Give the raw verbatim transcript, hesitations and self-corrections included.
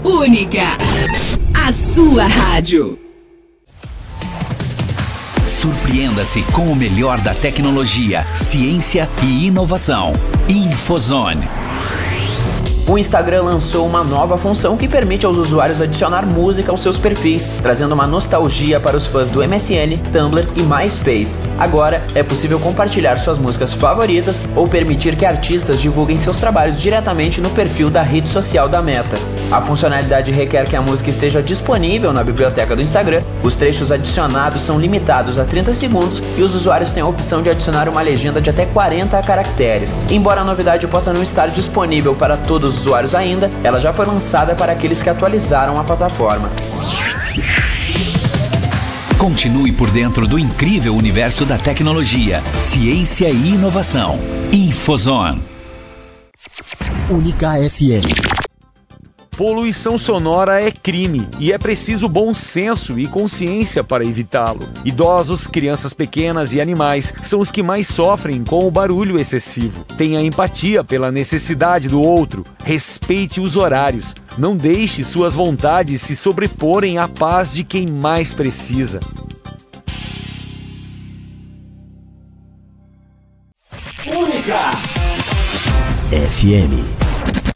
Única, a sua rádio. Surpreenda-se com o melhor da tecnologia, ciência e inovação. Infozone. O Instagram lançou uma nova função que permite aos usuários adicionar música aos seus perfis, trazendo uma nostalgia para os fãs do M S N, Tumblr e MySpace. Agora é possível compartilhar suas músicas favoritas ou permitir que artistas divulguem seus trabalhos diretamente no perfil da rede social da Meta. A funcionalidade requer que a música esteja disponível na biblioteca do Instagram. Os trechos adicionados são limitados a trinta segundos e os usuários têm a opção de adicionar uma legenda de até quarenta caracteres. Embora a novidade possa não estar disponível para todos os usuários ainda, ela já foi lançada para aqueles que atualizaram a plataforma. Continue por dentro do incrível universo da tecnologia, ciência e inovação. Infozone. Única F M. Poluição sonora é crime e é preciso bom senso e consciência para evitá-lo. Idosos, crianças pequenas e animais são os que mais sofrem com o barulho excessivo. Tenha empatia pela necessidade do outro, respeite os horários, não deixe suas vontades se sobreporem à paz de quem mais precisa. Única F M.